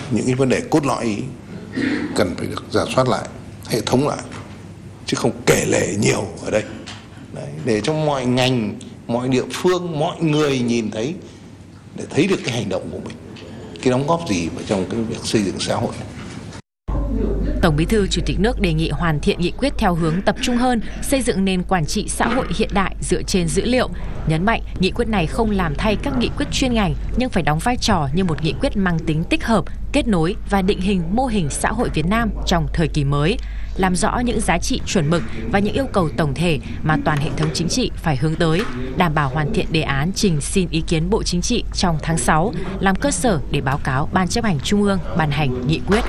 những cái vấn đề cốt lõi ý cần phải được rà soát lại, hệ thống lại, chứ không kể lể nhiều ở đây. Đấy, để cho mọi ngành, mọi địa phương, mọi người nhìn thấy, để thấy được cái hành động của mình, cái đóng góp gì vào trong cái việc xây dựng xã hội. Tổng Bí thư Chủ tịch nước đề nghị hoàn thiện nghị quyết theo hướng tập trung hơn, xây dựng nền quản trị xã hội hiện đại dựa trên dữ liệu. Nhấn mạnh, nghị quyết này không làm thay các nghị quyết chuyên ngành, nhưng phải đóng vai trò như một nghị quyết mang tính tích hợp, kết nối và định hình mô hình xã hội Việt Nam trong thời kỳ mới, làm rõ những giá trị chuẩn mực và những yêu cầu tổng thể mà toàn hệ thống chính trị phải hướng tới, đảm bảo hoàn thiện đề án trình xin ý kiến Bộ Chính trị trong tháng 6, làm cơ sở để báo cáo Ban Chấp hành Trung ương ban hành nghị quyết.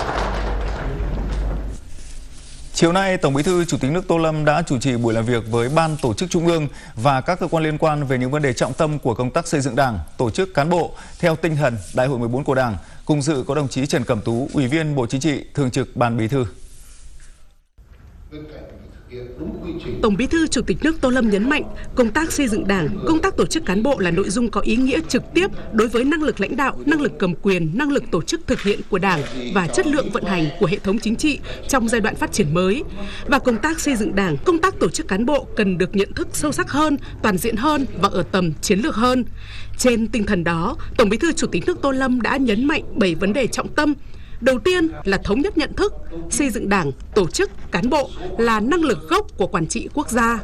Chiều nay, Tổng Bí thư Chủ tịch nước Tô Lâm đã chủ trì buổi làm việc với Ban Tổ chức Trung ương và các cơ quan liên quan về những vấn đề trọng tâm của công tác xây dựng Đảng, tổ chức cán bộ theo tinh thần Đại hội 14 của Đảng. Cùng dự có đồng chí Trần Cẩm Tú, Ủy viên Bộ Chính trị, Thường trực Ban Bí thư. Tổng Bí thư Chủ tịch nước Tô Lâm nhấn mạnh, công tác xây dựng Đảng, công tác tổ chức cán bộ là nội dung có ý nghĩa trực tiếp đối với năng lực lãnh đạo, năng lực cầm quyền, năng lực tổ chức thực hiện của Đảng và chất lượng vận hành của hệ thống chính trị trong giai đoạn phát triển mới. Và công tác xây dựng Đảng, công tác tổ chức cán bộ cần được nhận thức sâu sắc hơn, toàn diện hơn và ở tầm chiến lược hơn. Trên tinh thần đó, Tổng Bí thư Chủ tịch nước Tô Lâm đã nhấn mạnh 7 vấn đề trọng tâm. Đầu tiên là thống nhất nhận thức, xây dựng Đảng, tổ chức, cán bộ là năng lực gốc của quản trị quốc gia.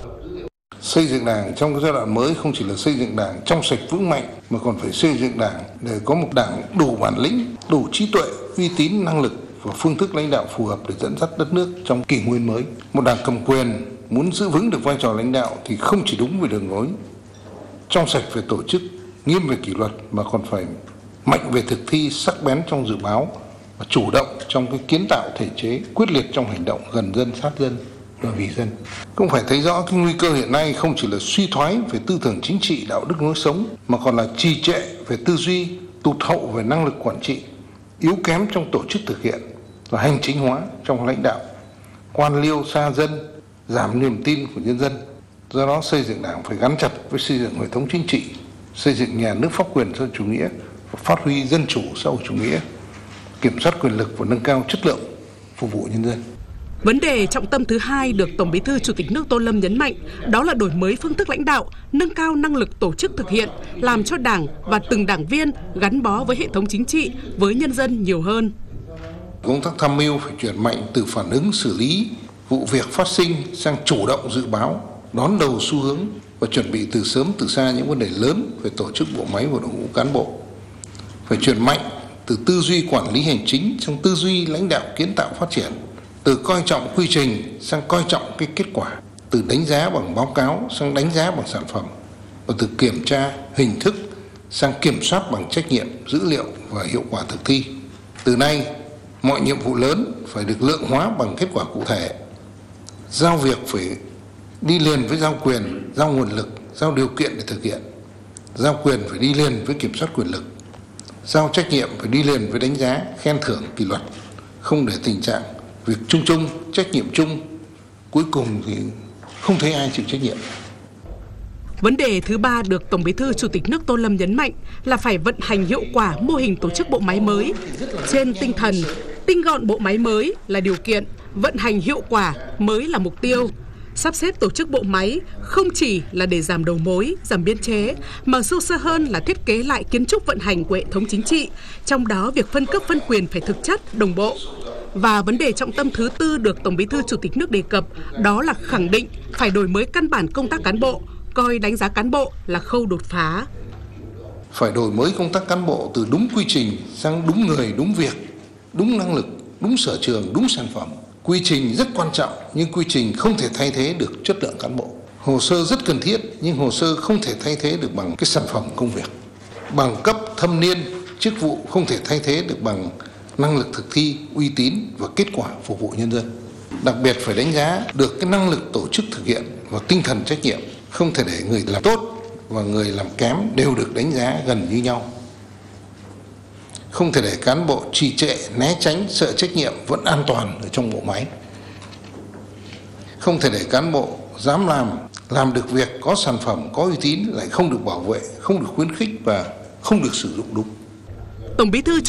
Xây dựng Đảng trong cái giai đoạn mới không chỉ là xây dựng Đảng trong sạch vững mạnh, mà còn phải xây dựng Đảng để có một Đảng đủ bản lĩnh, đủ trí tuệ, uy tín, năng lực và phương thức lãnh đạo phù hợp để dẫn dắt đất nước trong kỷ nguyên mới. Một Đảng cầm quyền muốn giữ vững được vai trò lãnh đạo thì không chỉ đúng về đường lối, trong sạch về tổ chức, nghiêm về kỷ luật, mà còn phải mạnh về thực thi, sắc bén trong dự báo, và chủ động trong cái kiến tạo thể chế, quyết liệt trong hành động, gần dân, sát dân và vì dân. Cũng phải thấy rõ cái nguy cơ hiện nay không chỉ là suy thoái về tư tưởng chính trị, đạo đức lối sống, mà còn là trì trệ về tư duy, tụt hậu về năng lực quản trị, yếu kém trong tổ chức thực hiện và hành chính hóa trong lãnh đạo, quan liêu xa dân, giảm niềm tin của nhân dân. Do đó xây dựng Đảng phải gắn chặt với xây dựng hệ thống chính trị, xây dựng nhà nước pháp quyền xã hội chủ nghĩa và phát huy dân chủ xã hội chủ nghĩa, kiểm soát quyền lực và nâng cao chất lượng phục vụ nhân dân. Vấn đề trọng tâm thứ hai được Tổng Bí thư Chủ tịch nước Tô Lâm nhấn mạnh, đó là đổi mới phương thức lãnh đạo, nâng cao năng lực tổ chức thực hiện, làm cho Đảng và từng đảng viên gắn bó với hệ thống chính trị, với nhân dân nhiều hơn. Công tác tham mưu phải chuyển mạnh từ phản ứng xử lý vụ việc phát sinh sang chủ động dự báo, đón đầu xu hướng và chuẩn bị từ sớm từ xa những vấn đề lớn về tổ chức bộ máy và đội ngũ cán bộ. Phải chuyển mạnh từ tư duy quản lý hành chính sang tư duy lãnh đạo kiến tạo phát triển, từ coi trọng quy trình sang coi trọng cái kết quả, từ đánh giá bằng báo cáo sang đánh giá bằng sản phẩm, và từ kiểm tra hình thức sang kiểm soát bằng trách nhiệm, dữ liệu và hiệu quả thực thi. Từ nay, mọi nhiệm vụ lớn phải được lượng hóa bằng kết quả cụ thể. Giao việc phải đi liền với giao quyền, giao nguồn lực, giao điều kiện để thực hiện. Giao quyền phải đi liền với kiểm soát quyền lực. Giao trách nhiệm phải đi liền với đánh giá, khen thưởng, kỷ luật. Không để tình trạng việc chung chung, trách nhiệm chung, cuối cùng thì không thấy ai chịu trách nhiệm. Vấn đề thứ ba được Tổng Bí thư Chủ tịch nước Tô Lâm nhấn mạnh là phải vận hành hiệu quả mô hình tổ chức bộ máy mới. Trên tinh thần, tinh gọn bộ máy mới là điều kiện, vận hành hiệu quả mới là mục tiêu. Sắp xếp tổ chức bộ máy không chỉ là để giảm đầu mối, giảm biên chế, mà sâu xa hơn là thiết kế lại kiến trúc vận hành của hệ thống chính trị, trong đó việc phân cấp phân quyền phải thực chất, đồng bộ. Và vấn đề trọng tâm thứ tư được Tổng Bí thư Chủ tịch nước đề cập, đó là khẳng định phải đổi mới căn bản công tác cán bộ, coi đánh giá cán bộ là khâu đột phá. Phải đổi mới công tác cán bộ từ đúng quy trình sang đúng người, đúng việc, đúng năng lực, đúng sở trường, đúng sản phẩm. Quy trình rất quan trọng, nhưng quy trình không thể thay thế được chất lượng cán bộ. Hồ sơ rất cần thiết, nhưng hồ sơ không thể thay thế được bằng cái sản phẩm công việc. Bằng cấp, thâm niên, chức vụ không thể thay thế được bằng năng lực thực thi, uy tín và kết quả phục vụ nhân dân. Đặc biệt phải đánh giá được cái năng lực tổ chức thực hiện và tinh thần trách nhiệm. Không thể để người làm tốt và người làm kém đều được đánh giá gần như nhau. Không thể để cán bộ trì trệ, né tránh, sợ trách nhiệm vẫn an toàn ở trong bộ máy. Không thể để cán bộ dám làm được việc, có sản phẩm, có uy tín lại không được bảo vệ, không được khuyến khích và không được sử dụng đúng. Tổng Bí thư